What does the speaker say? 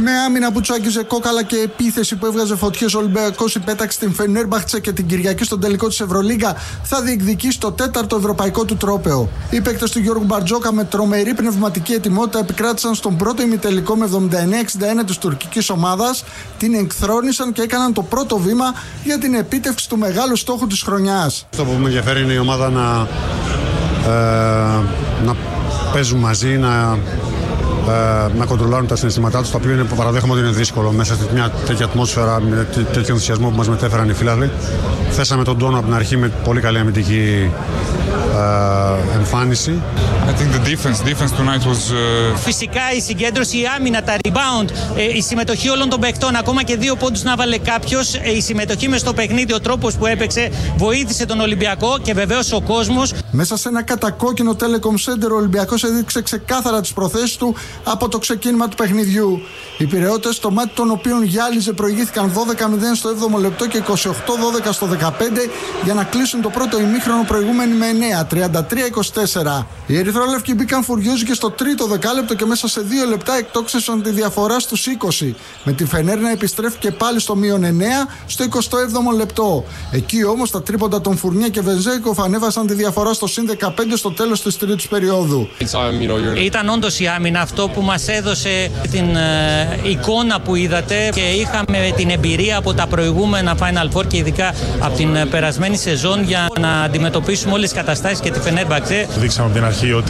Με άμυνα που τσάκιζε κόκαλα και επίθεση που έβγαζε φωτιές, ο Ολυμπιακός υπέταξε την Φενέρμπαχτσε και την Κυριακή στον τελικό της Ευρωλίγκα θα διεκδικήσει το 4ο ευρωπαϊκό του τρόπαιο. Οι παίκτες του Γιώργου Μπαρτζόκα με τρομερή πνευματική ετοιμότητα επικράτησαν στον πρώτο ημιτελικό με 79-61 της τουρκικής ομάδας, την εκθρόνησαν και έκαναν το πρώτο βήμα για την επίτευξη του μεγάλου στόχου της χρονιάς. Αυτό που με ενδιαφέρει είναι η ομάδα να παίζουν μαζί, να κοντρολάρουν τα συναισθήματά τους, το οποίο είναι, παραδέχομαι ότι είναι δύσκολο μέσα σε μια τέτοια ατμόσφαιρα, με τέτοιο ενθουσιασμό που μας μετέφεραν οι φίλαθλοι. Θέσαμε τον τόνο από την αρχή με πολύ καλή αμυντική εμφάνιση. I think the defense tonight was... Φυσικά η συγκέντρωση, η άμυνα, τα rebound, η συμμετοχή όλων των παιχτών, ακόμα και 2 πόντους να βάλε κάποιος, η συμμετοχή μες στο παιχνίδι, ο τρόπος που έπαιξε βοήθησε τον Ολυμπιακό και βεβαίως ο κόσμος. Μέσα σε ένα κατακόκκινο Telecom Center ο Ολυμπιακός έδειξε ξεκάθαρα τις προθέσεις του από το ξεκίνημα του παιχνιδιού. Οι Πειραιώτες, το μάτι των οποίων γυάλιζε, προηγήθηκαν 12-0 στο 7ο λεπτό και 28-12 στο 15 για να κλείσουν το πρώτο ημίχρονο προηγούμενοι με 9, 33-24. Οι Ερυθρόλευκοι μπήκαν φουριόζοι και στο τρίτο δεκάλεπτο και μέσα σε 2 λεπτά εκτόξευσαν τη διαφορά στους 20, με τη Φενέρ να επιστρέφει και πάλι στο μείον 9 στο 27ο λεπτό. Εκεί όμως τα τρίποντα των Φουρνιέ και Βενζέικοφ ανέβασαν τη διαφορά στο συν 15 στο τέλος της τρίτης περίοδου. Ήταν όντως η άμυνα αυτό που μας έδωσε την εικόνα που είδατε και είχαμε την εμπειρία από τα προηγούμενα Final Four και ειδικά από την περασμένη σεζόν για να αντιμετωπίσουμε όλες τις καταστάσεις και τη Φενέρμπαχτσε. Δείξαμε από την αρχή ότι